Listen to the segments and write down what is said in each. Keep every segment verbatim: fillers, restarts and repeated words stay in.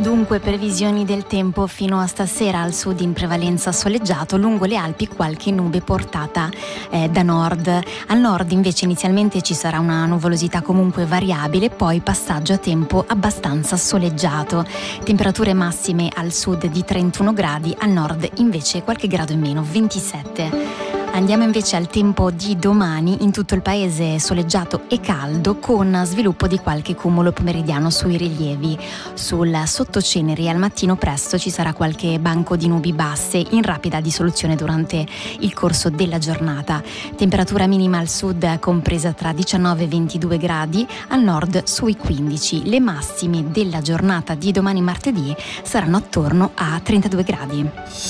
Dunque, previsioni del tempo fino a stasera: al sud in prevalenza soleggiato, lungo le Alpi qualche nube portata eh, da nord. Al nord invece inizialmente ci sarà una nuvolosità comunque variabile, poi passaggio a tempo abbastanza soleggiato. Temperature massime al sud di trentuno gradi, al nord invece qualche grado in meno, ventisette. Andiamo invece al tempo di domani: in tutto il paese soleggiato e caldo, con sviluppo di qualche cumulo pomeridiano sui rilievi. Sul sottoceneri al mattino presto ci sarà qualche banco di nubi basse in rapida dissoluzione durante il corso della giornata. Temperatura minima al sud compresa tra diciannove e ventidue gradi, al nord sui quindici. Le massime della giornata di domani martedì saranno attorno a trentadue gradi.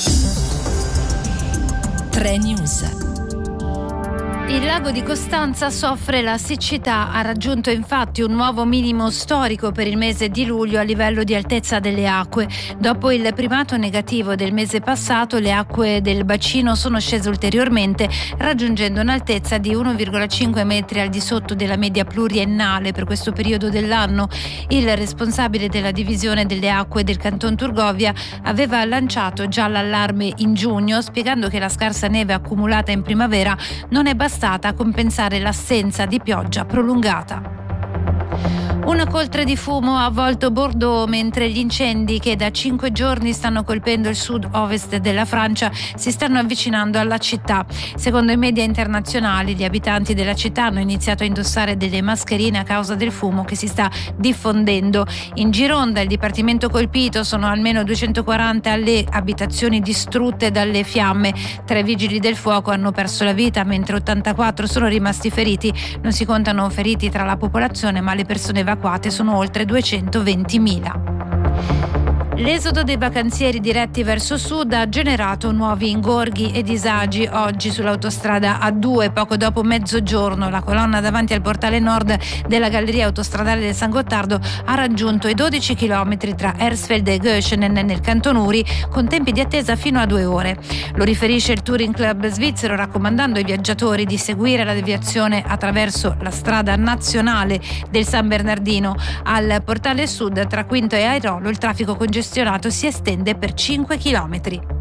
tre News. Il lago di Costanza soffre la siccità. Ha raggiunto infatti un nuovo minimo storico per il mese di luglio a livello di altezza delle acque. Dopo il primato negativo del mese passato, le acque del bacino sono scese ulteriormente, raggiungendo un'altezza di uno virgola cinque metri al di sotto della media pluriennale per questo periodo dell'anno. Il responsabile della divisione delle acque del Canton Turgovia aveva lanciato già l'allarme in giugno, spiegando che la scarsa neve accumulata in primavera non è bastata a compensare l'assenza di pioggia prolungata. Una coltre di fumo ha avvolto Bordeaux, mentre gli incendi che da cinque giorni stanno colpendo il sud-ovest della Francia si stanno avvicinando alla città. Secondo i media internazionali, gli abitanti della città hanno iniziato a indossare delle mascherine a causa del fumo che si sta diffondendo. In Gironda, il dipartimento colpito, sono almeno duecentoquaranta le abitazioni distrutte dalle fiamme. Tre vigili del fuoco hanno perso la vita, mentre ottantaquattro sono rimasti feriti. Non si contano feriti tra la popolazione, ma le persone evacuate sono oltre duecentoventimila. L'esodo dei vacanzieri diretti verso sud ha generato nuovi ingorghi e disagi. Oggi sull'autostrada A due, poco dopo mezzogiorno, la colonna davanti al portale nord della galleria autostradale del San Gottardo ha raggiunto i dodici chilometri tra Hersfeld e Göschenen nel Canton Uri, con tempi di attesa fino a due ore. Lo riferisce il Touring Club svizzero, raccomandando ai viaggiatori di seguire la deviazione attraverso la strada nazionale del San Bernardino. Al portale sud tra Quinto e Airolo il traffico congestionato si estende per cinque chilometri.